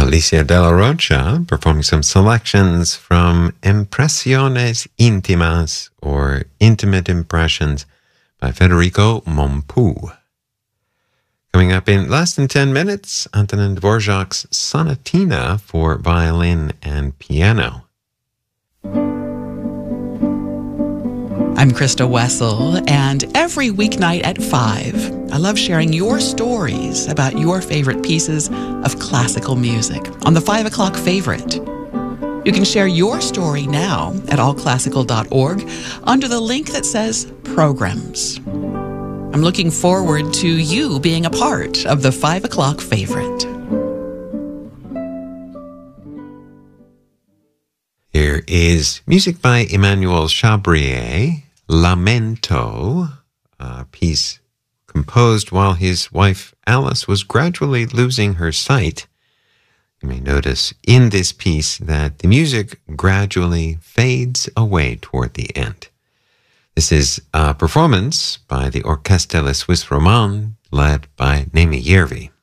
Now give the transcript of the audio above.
Alicia de la Rocha performing some selections from Impresiones Íntimas, or Intimate Impressions, by Federico Mompou. Coming up in less than 10 minutes, Antonin Dvorak's Sonatina for violin and piano. I'm Krista Wessel, and every weeknight at 5, I love sharing your stories about your favorite pieces of classical music on the 5 o'clock favorite. You can share your story now at allclassical.org under the link that says Programs. I'm looking forward to you being a part of the 5 o'clock favorite. Here is music by Emmanuel Chabrier, Lamento, a piece composed while his wife Alice was gradually losing her sight. You may notice in this piece that the music gradually fades away toward the end. This is a performance by the Orchestre Les Suisses Romands, led by Nemi Järvi.